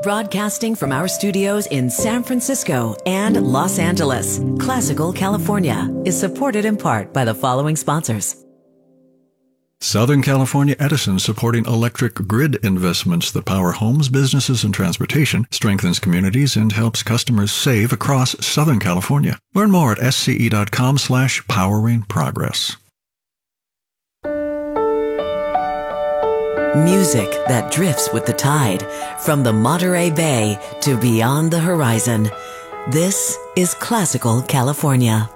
Broadcasting from our studios in San Francisco and Los Angeles, Classical California is supported in part by the following sponsors. Southern California Edison, supporting electric grid investments that power homes, businesses, and transportation, strengthens communities, and helps customers save across Southern California. Learn more at sce.com/poweringprogress. Music that drifts with the tide, from the Monterey Bay to beyond the horizon. This is Classical California.